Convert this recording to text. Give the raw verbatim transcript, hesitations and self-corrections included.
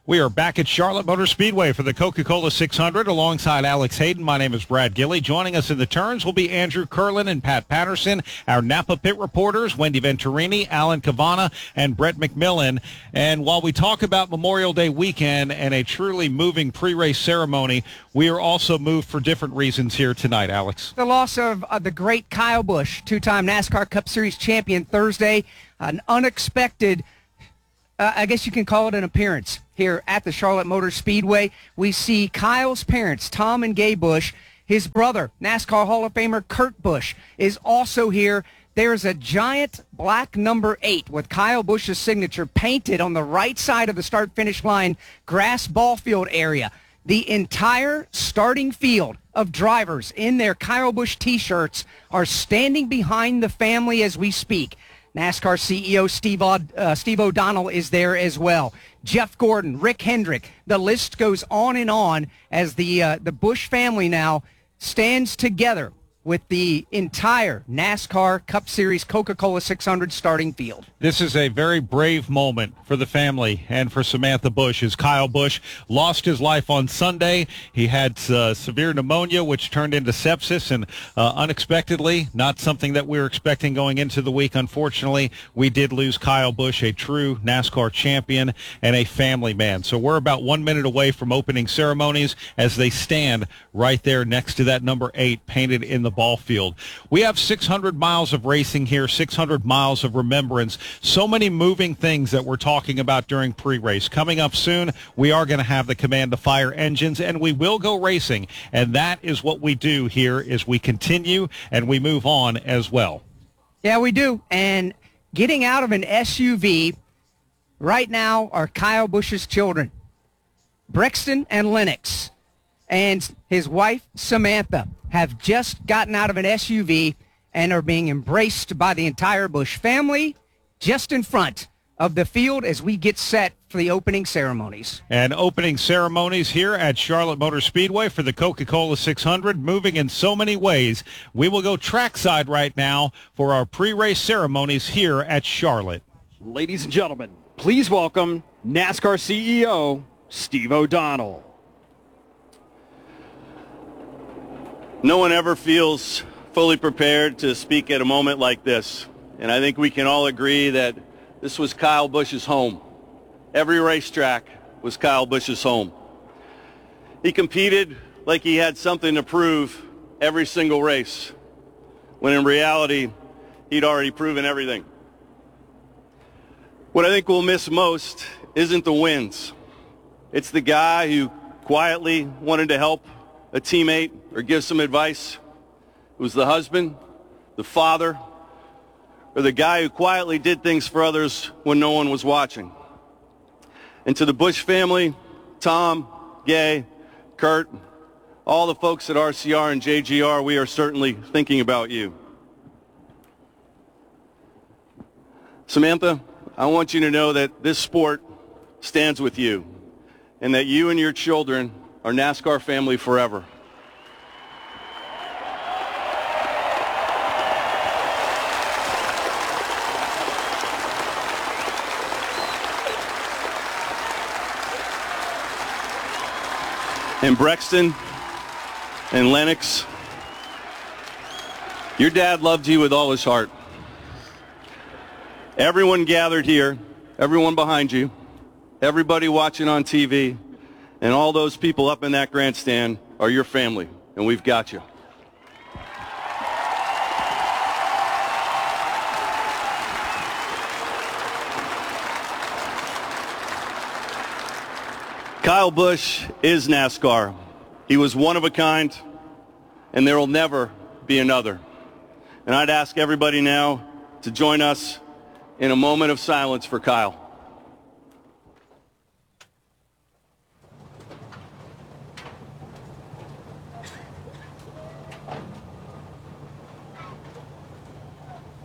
We are back at Charlotte Motor Speedway for the Coca-Cola six hundred alongside Alex Hayden. My name is Brad Gilley. Joining us in the turns will be Andrew Curlin and Pat Patterson, our Napa pit reporters, Wendy Venturini, Alan Cavana, and Brett McMillan. And while we talk about Memorial Day weekend and a truly moving pre-race ceremony, we are also moved for different reasons here tonight, Alex. The loss of uh, the great Kyle Busch, two-time NASCAR Cup Series champion Thursday, an unexpected Uh, I guess you can call it an appearance here at the Charlotte Motor Speedway. We see Kyle's parents, Tom and Gay Busch. His brother, NASCAR Hall of Famer Kurt Busch, is also here. There's a giant black number eight with Kyle Busch's signature painted on the right side of the start-finish line grass ball field area. The entire starting field of drivers in their Kyle Busch T-shirts are standing behind the family as we speak. NASCAR C E O Steve, uh, Steve O'Donnell is there as well. Jeff Gordon, Rick Hendrick. The list goes on and on as the uh, the Busch family now stands together with the entire NASCAR Cup Series Coca-Cola six hundred starting field. This is a very brave moment for the family and for Samantha Busch, as Kyle Busch lost his life on Sunday. He had uh, severe pneumonia, which turned into sepsis, and uh, unexpectedly, not something that we were expecting going into the week, unfortunately, we did lose Kyle Busch, a true NASCAR champion and a family man. So we're about one minute away from opening ceremonies as they stand right there next to that number eight painted in the ball field. We have six hundred miles of racing here, six hundred miles of remembrance. So many moving things that we're talking about during pre-race. Coming up soon, we are going to have the command to fire engines, and we will go racing. And that is what we do here, is we continue and we move on as well. Yeah, we do. And getting out of an S U V right now are Kyle Busch's children, Brexton and Lennox, and his wife, Samantha, have just gotten out of an S U V and are being embraced by the entire Busch family just in front of the field as we get set for the opening ceremonies. And opening ceremonies here at Charlotte Motor Speedway for the Coca-Cola six hundred, moving in so many ways. We will go trackside right now for our pre-race ceremonies here at Charlotte. Ladies and gentlemen, please welcome NASCAR C E O Steve O'Donnell. No one ever feels fully prepared to speak at a moment like this. And I think we can all agree that this was Kyle Busch's home. Every racetrack was Kyle Busch's home. He competed like he had something to prove every single race, when in reality, he'd already proven everything. What I think we'll miss most isn't the wins. It's the guy who quietly wanted to help a teammate or give some advice. It was the husband, the father, or the guy who quietly did things for others when no one was watching. And to the Busch family, Tom, Gay, Kurt, all the folks at R C R and J G R, we are certainly thinking about you. Samantha, I want you to know that this sport stands with you, and that you and your children are NASCAR family forever. And Brexton and Lennox, your dad loved you with all his heart. Everyone gathered here, everyone behind you, everybody watching on T V, and all those people up in that grandstand are your family, and we've got you. Kyle Busch is NASCAR. He was one of a kind, and there will never be another. And I'd ask everybody now to join us in a moment of silence for Kyle.